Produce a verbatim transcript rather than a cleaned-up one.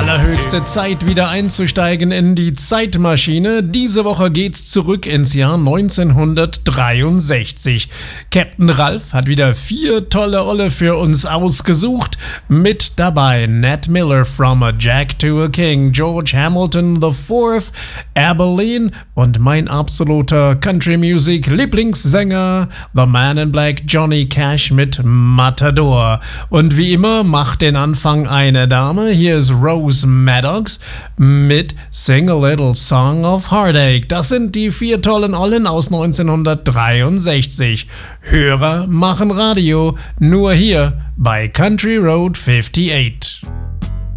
Allerhöchste Zeit, wieder einzusteigen in die Zeitmaschine. Diese Woche geht's zurück ins Jahr neunzehnhundertdreiundsechzig. Captain Ralph hat wieder vier tolle Olle für uns ausgesucht. Mit dabei Nat Miller, From a Jack to a King, George Hamilton the Fourth, Abilene und mein absoluter Country-Music-Lieblingssänger, The Man in Black, Johnny Cash mit Matador. Und wie immer macht den Anfang eine Dame. Hier ist Rose Maddox mit Sing a Little Song of Heartache. Das sind die vier tollen Ollen aus neunzehnhundertdreiundsechzig. Hörer machen Radio, nur hier bei Country Road achtundfünfzig.